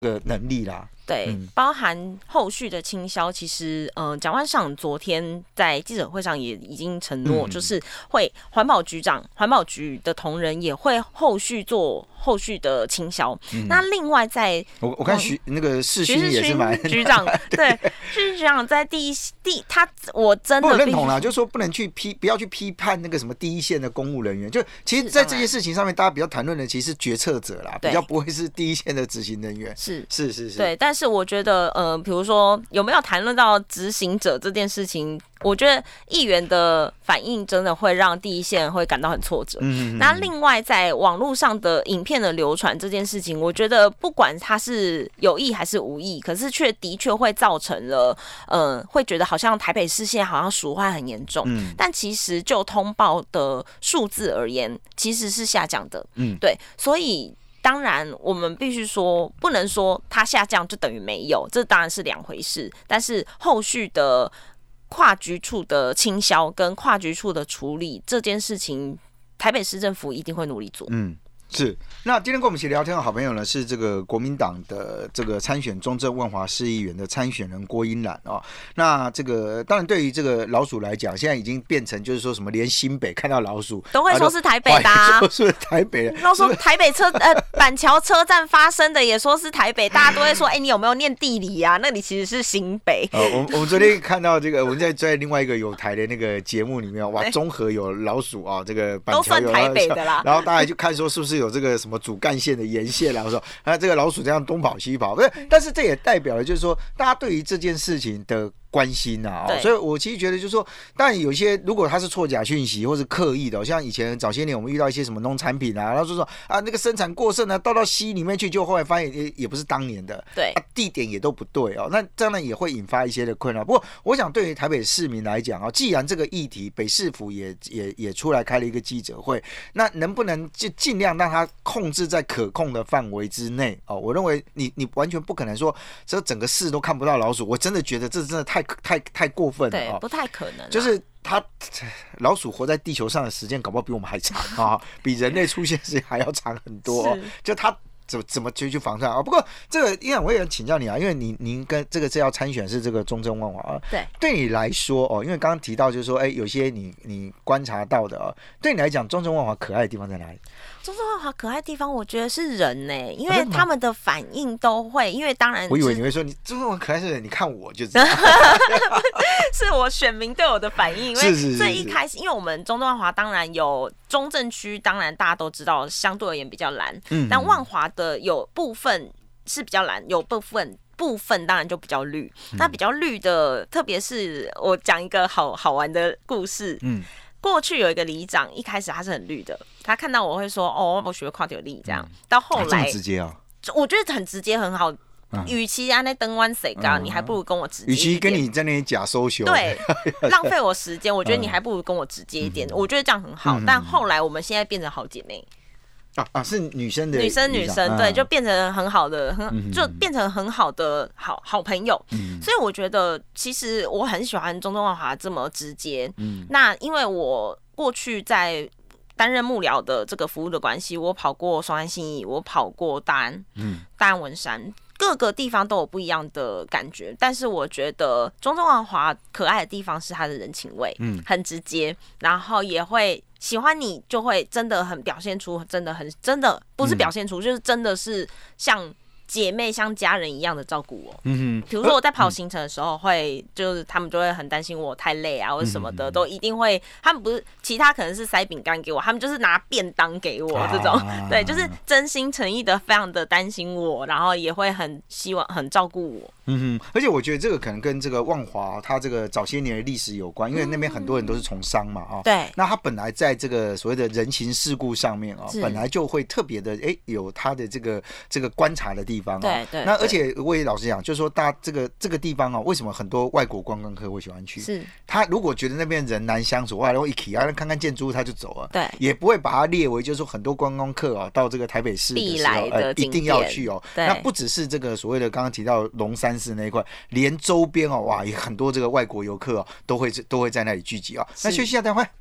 个能力啦。 对，包含后续的倾销，其实蒋万长昨天在记者会上也已经承诺，就是会环保局的同仁也会后续做后续的倾销。那另外在我看那个世勋也是蛮局长，对，世勋局长在他我真的我认同啦，就是说不要去批判那个什么第一线的公务人员，就其实在这些事情上面，大家比较谈论的其实是决策者啦，比较不会是第一线的执行人员。是， 对，但是我觉得比如说有没有谈论到执行者这件事情，我觉得议员的反应真的会让第一线会感到很挫折。那另外在网络上的影片的流传这件事情，我觉得不管它是有意还是无意，可是的确会造成了会觉得好像台北市现在好像鼠患很严重，但其实就通报的数字而言，其实是下降的。对，所以当然我们必须说，不能说它下降就等于没有，这当然是两回事。但是后续的跨局处的倾销跟跨局处的处理这件事情，台北市政府一定会努力做。 是。那今天跟我们一起聊天的好朋友呢，是这个国民党的这个参选中正万华市议员的参选人郭英兰哦。那这个当然对于这个老鼠来讲，现在已经变成就是说什么连新北看到老鼠都会说是台北的， 都是台北的， 都说台北板桥车站发生的也说是台北，大家都会说你有没有念地理啊？那里其实是新北。 我们昨天看到这个，我们在另外一个有台的那个节目里面，哇，中和有老鼠啊，这个板桥有都算台北的啦。 然后大家就看说是不是有这个什么主干线的沿线啦，我说这个老鼠这样东跑西跑，但是这也代表了就是说，大家对于这件事情的关心啊，所以我其实觉得就是说，当然有些如果他是错假讯息或是刻意的，像以前早些年我们遇到一些什么农产品啊，然后就说那个生产过剩啊，倒到溪里面去，就后来发现也不是当年的， 对， 地点也都不对哦，那这样呢也会引发一些的困扰。不过我想对于台北市民来讲既然这个议题北市府也出来开了一个记者会，那能不能就尽量让它控制在可控的范围之内我认为你完全不可能说这整个市都看不到老鼠，我真的觉得这真的太过分了， 对，不太可能就是老鼠活在地球上的时间搞不好比我们还长比人类出现的时间还要长很多就它怎么去防范不过这个因为我也请教你因为您跟这要参选是这个中正万华对你来说因为刚刚提到就是说有些你观察到的对你来讲中正万华可爱的地方在哪里？ 中正万华可爱的地方，我觉得是人呢，因为他们的反应都会，因为当然， 我以为你会说你中正万华可爱是人，你看我就知道， 是我选民对我的反应，因为最一开始，因为我们中正万华当然有中正区，当然大家都知道，相对而言比较蓝，但万华的有部分是比较蓝，有部分当然就比较绿，那比较绿的，特别是我讲一个好玩的故事，过去有一个里长，一开始他是很绿的，他看到我会说我学跨条绿这样，到后来这么直接我觉得很直接很好。与其在那灯弯谁高，你还不如跟我直接一点。 与其跟你在那里假收修， 对，浪费我时间，我觉得你还不如跟我直接一点。我觉得这样很好。但后来我们现在变成好姐妹。 是女生的女生对，就变成很好的，就变成很好的好朋友。所以我觉得，其实我很喜欢中正万华这么直接。那因为我过去在担任幕僚的这个服务的关系，我跑过双安信义，我跑过大安文山。各个地方都有不一样的感觉，但是我觉得中正万华可爱的地方是它的人情味，很直接，然后也会喜欢你，就会真的很表现出，真的不是表现出，就是真的是像姐妹像家人一样的照顾我。比如说我在跑行程的时候就是他们就会很担心我太累或者什么的，都一定会，他们不是其他可能是塞饼干给我，他们就是拿便当给我这种，对，就是真心诚意的非常的担心我，然后也会很希望很照顾我。 而且我觉得这个可能跟这个万华它这个早些年的历史有关，因为那边很多人都是从商嘛对， 那他本来在这个所谓的人情世故上面本来就会特别的有他的这个观察的地方对， 那而且我也老实讲，就是说大家这个地方为什么很多外国观光客会喜欢去？是他如果觉得那边人难相处，然后一起看看建筑物他就走了， 对， 也不会把它列为就是说很多观光客到这个台北市的时候一定要去那不只是这个所谓的刚刚提到龙山寺那一块，连周边哇也很多这个外国游客都会在那里聚集那休息一下，等会。